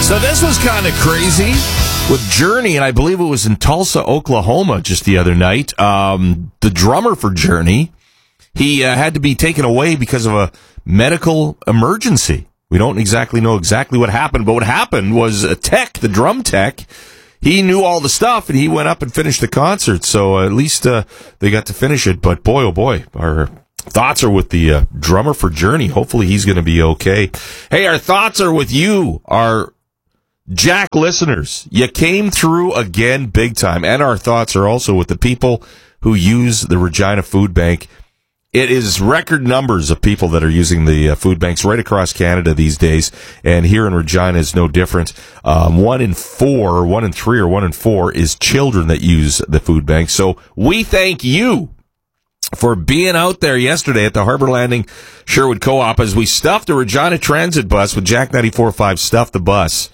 So this was kind of crazy with Journey, and I believe it was in Tulsa, Oklahoma just the other night. The drummer for Journey, he had to be taken away because of a medical emergency. We don't exactly know what happened, but what happened was a tech, the drum tech, he knew all the stuff, and he went up and finished the concert. So at least they got to finish it. But boy, oh boy, our thoughts are with the drummer for Journey. Hopefully he's going to be okay. Hey, our thoughts are with you, our Jack listeners. You came through again big time. And our thoughts are also with the people who use the Regina Food Bank. It is record numbers of people that are using the food banks right across Canada these days. And here in Regina is no different. 1 in 4, 1 in 3, or 1 in 4 is children that use the food bank. So we thank you for being out there yesterday at the Harbor Landing Sherwood Co-op as we stuffed the Regina Transit bus with Jack 94.5 Stuff the Bus.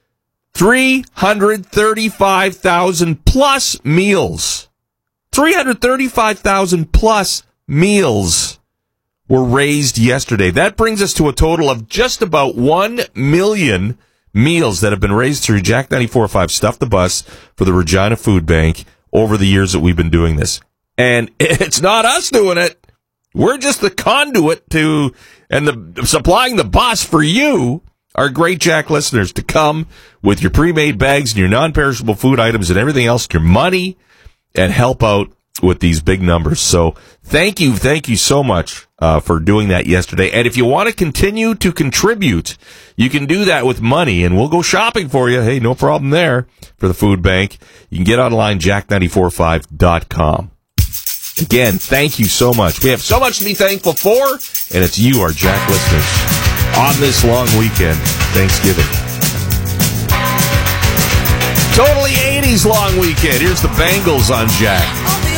335,000 plus meals. 335,000 plus meals were raised yesterday. That brings us to a total of just about 1 million meals that have been raised through Jack 94.5 Stuff the Bus for the Regina Food Bank over the years that we've been doing this. And it's not us doing it. We're just the conduit to and supplying the bus for you, our great Jack listeners, to come with your pre-made bags and your non-perishable food items and everything else, your money, and help out with these big numbers. So thank you so much for doing that yesterday. And if you want to continue to contribute, you can do that with money, and we'll go shopping for you. Hey, no problem there for the food bank. You can get online, jack945.com. Again, thank you so much. We have so much to be thankful for, and it's you, our Jack listeners, on this long weekend, Thanksgiving. Totally 80s long weekend. Here's the Bangles on Jack.